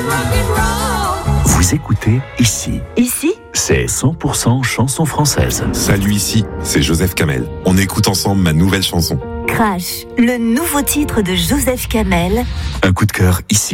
Vous écoutez Ici. Ici, C'est 100% chanson française. Salut, ici, c'est Joseph Kamel. On écoute ensemble ma nouvelle chanson. Crash, le nouveau titre de Joseph Kamel. Un coup de cœur ici.